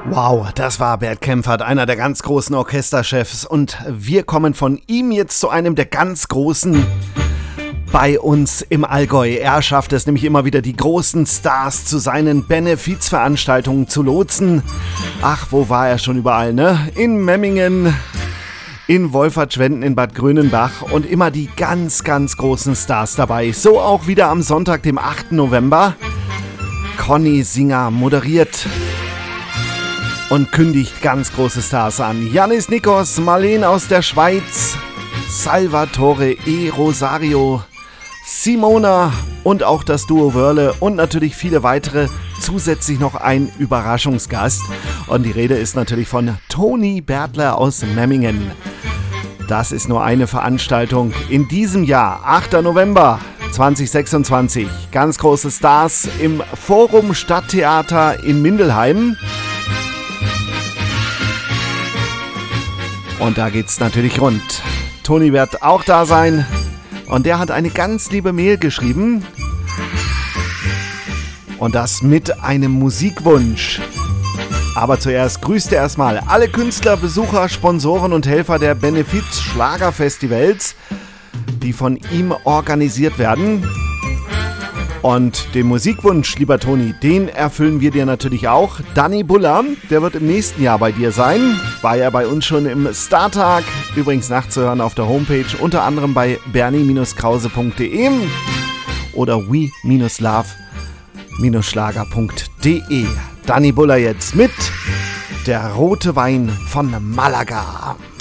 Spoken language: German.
Wow, das war Bert Kaempfert, einer der ganz großen Orchesterchefs. Und wir kommen von ihm jetzt zu einem der ganz großen bei uns im Allgäu. Er schafft es nämlich immer wieder, die großen Stars zu seinen Benefizveranstaltungen zu lotsen. Ach, wo war er schon überall, ne? In Memmingen, in Wolfertschwenden, in Bad Grönenbach und immer die ganz, ganz großen Stars dabei. So auch wieder am Sonntag, dem 8. November. Conny Singer moderiert und kündigt ganz große Stars an. Yannis Nikos, Marlene aus der Schweiz, Salvatore E. Rosario, Simona und auch das Duo Wörle und natürlich viele weitere. Zusätzlich noch ein Überraschungsgast. Und die Rede ist natürlich von Toni Bertler aus Memmingen. Das ist nur eine Veranstaltung in diesem Jahr, 8. November 2026. Ganz große Stars im Forum Stadttheater in Mindelheim. Und da geht's natürlich rund. Toni wird auch da sein. Und der hat eine ganz liebe Mail geschrieben. Und das mit einem Musikwunsch. Aber zuerst grüßt er erstmal alle Künstler, Besucher, Sponsoren und Helfer der Benefiz-Schlagerfestivals, die von ihm organisiert werden. Und den Musikwunsch, lieber Toni, den erfüllen wir dir natürlich auch. Danny Buller, der wird im nächsten Jahr bei dir sein. War ja bei uns schon im Startag. Übrigens nachzuhören auf der Homepage, unter anderem bei bernie-krause.de oder we-love-schlager.de. Danny Buller jetzt mit Der rote Wein von Malaga.